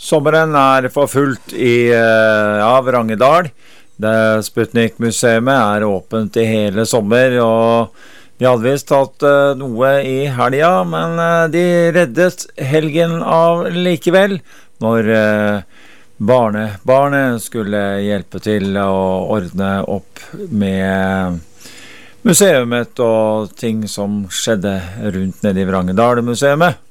Sommeren for fullt i Vrangedal. Sputnik-museet åpent i hele sommer, og de hadde visst hatt noe i helga, men de reddet helgen av likevel, når barnebarnet skulle hjelpe til å ordne opp med museumet og ting som skjedde rundt nede i Vrangedal-museet.